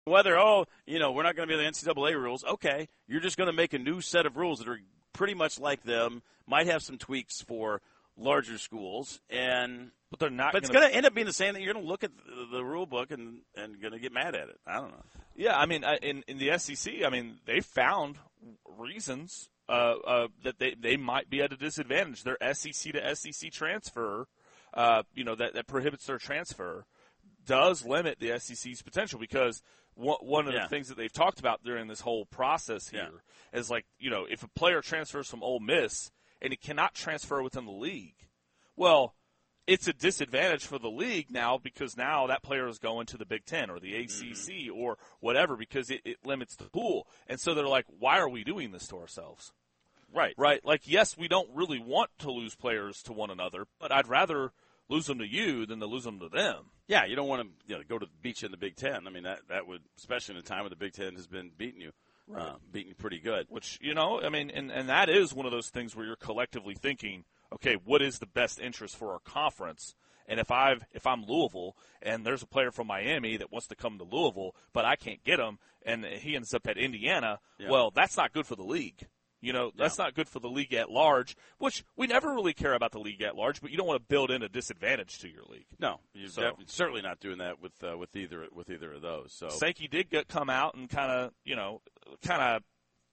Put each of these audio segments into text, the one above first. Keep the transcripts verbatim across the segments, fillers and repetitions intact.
Whether, oh, you know, we're not going to be the N C double A rules. Okay, you're just going to make a new set of rules that are pretty much like them, might have some tweaks for larger schools, and but they're not. But it's going to end up being the same thing. You're going to look at the, the rule book and and going to get mad at it. I don't know. Yeah, I mean, in in the S E C, I mean, they found reasons uh, uh, that they they might be at a disadvantage. Their S E C to S E C transfer, uh, you know, that that prohibits their transfer, does limit the S E C's potential because. One of the yeah. things that they've talked about during this whole process here yeah. is like, you know, if a player transfers from Ole Miss and he cannot transfer within the league, well, it's a disadvantage for the league now because now that player is going to the Big Ten or the A C C mm-hmm. or whatever because it, it limits the pool. And so they're like, why are we doing this to ourselves? Right. Right. Like, yes, we don't really want to lose players to one another, but I'd rather lose them to you than to lose them to them. Yeah, you don't want to you know, go to the beach in the Big Ten. I mean, that, that would, especially in a time when the Big Ten has been beating you, right. uh, beating you pretty good. Which, you know, I mean, and, and that is one of those things where you're collectively thinking, okay, what is the best interest for our conference? And if I've if I'm Louisville and there's a player from Miami that wants to come to Louisville, but I can't get him, and he ends up at Indiana, yeah. well, that's not good for the league. You know, that's yeah. not good for the league at large, which we never really care about the league at large, but you don't want to build in a disadvantage to your league. No, you're so, certainly not doing that with uh, with either with either of those. So Sankey did get, come out and kind of, you know, kind of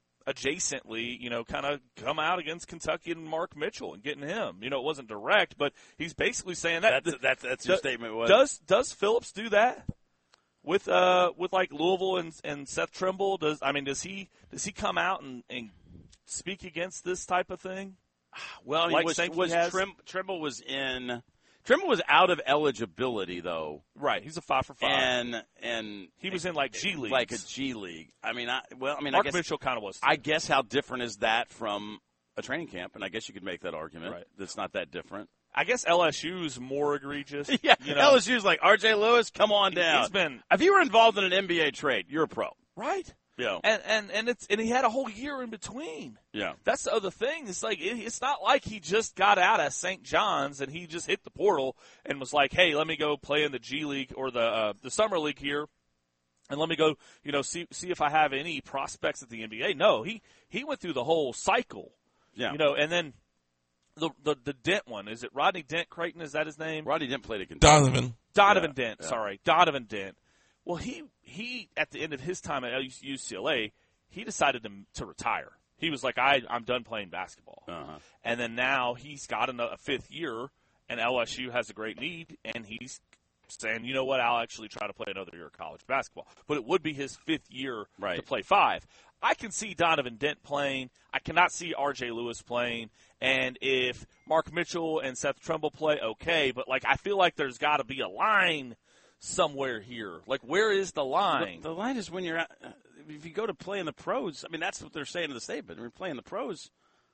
adjacently, you know, kind of come out against Kentucky and Mark Mitchell and getting him. You know, it wasn't direct, but he's basically saying that. That's, that's, that's your statement. Was. Does does Phillips do that with uh with like Louisville and, and Seth Trimble? Does I mean does he does he come out and, and speak against this type of thing? Well, like was, was Trim, Trimble was in Trimble was out of eligibility though. Right, he's a five for five, and and he was in like G League, like a G League. I mean, I well, I mean, Mark I guess, Mitchell kind of was. Too. I guess how different is that from a training camp? And I guess you could make that argument. Right, that's not that different. I guess L S U's more egregious. yeah, you know? L S U's like R J Lewis. Come on down. He's been. If you were involved in an N B A trade, you're a pro, right? Yeah, and and and it's and he had a whole year in between. Yeah, that's the other thing. It's like it, it's not like he just got out of Saint John's and he just hit the portal and was like, "Hey, let me go play in the G League or the uh, the summer league here, and let me go, you know, see see if I have any prospects at the N B A." No, he he went through the whole cycle. Yeah, you know, and then the the the Dent one, is it Rodney Dent Creighton? Is that his name? Rodney Dent played at Kentucky. Donovan. Donovan yeah, Dent. Yeah. Sorry, Donovan Dent. Well, he he at the end of his time at U C L A. He decided to, to retire. He was like, I, I'm done playing basketball. Uh-huh. And then now he's got a, a fifth year, and L S U has a great need, and he's saying, you know what, I'll actually try to play another year of college basketball. But it would be his fifth year right. to play five. I can see Donovan Dent playing. I cannot see R J Lewis playing. And if Mark Mitchell and Seth Trimble play, okay. But, like, I feel like there's got to be a line somewhere here. Like, where is the line? The, the line is when you're at, uh, if you go to play in the pros. I mean, that's what they're saying in the statement. When you're playing the pros,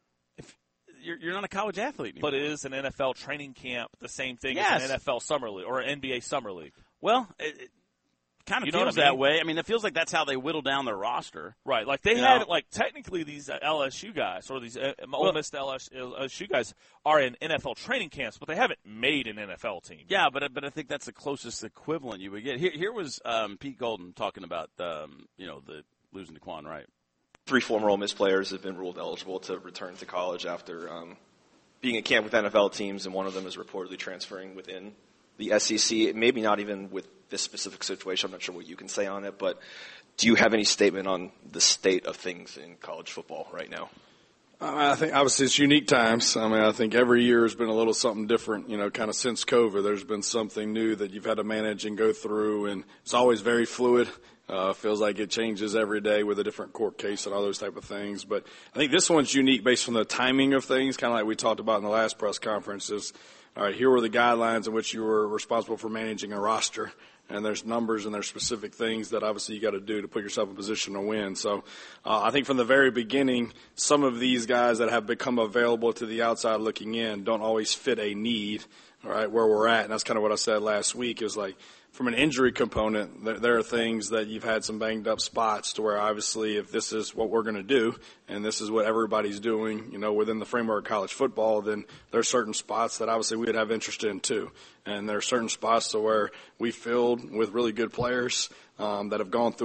if you're, you're not a college athlete anymore. But it is an N F L training camp the same thing yes. as an N F L summer league or an N B A summer league? Well, it, it kind of you feels I mean? that way. I mean, it feels like that's how they whittle down their roster. Right. Like they you had, know? like technically these uh, L S U guys or these uh, Ole well, Miss L S U guys are in N F L training camps, but they haven't made an N F L team. Yeah, but but I think that's the closest equivalent you would get. Here, here was um, Pete Golden talking about um, you know the losing to Quan Wright. Three former Ole Miss players have been ruled eligible to return to college after um, being at camp with N F L teams, and one of them is reportedly transferring within the S E C. Maybe not even with this specific situation. I'm not sure what you can say on it, but do you have any statement on the state of things in college football right now? I think obviously it's unique times. I mean, I think every year has been a little something different, you know, kind of since COVID. There's been something new that you've had to manage and go through, and it's always very fluid. Uh, feels like it changes every day with a different court case and all those type of things. But I think this one's unique based on the timing of things, kind of like we talked about in the last press conference is, all right, here were the guidelines in which you were responsible for managing a roster. And there's numbers and there's specific things that obviously you got to do to put yourself in position to win. So uh, I think from the very beginning, some of these guys that have become available to the outside looking in don't always fit a need, all right, where we're at. And that's kind of what I said last week is like from an injury component, there, there are things that you've had some banged up spots to where obviously if this is what we're going to do and this is what everybody's doing, you know, within the framework of college football, then there are certain spots that obviously we would have interest in too. And there are certain spots to where we filled with really good players um, that have gone through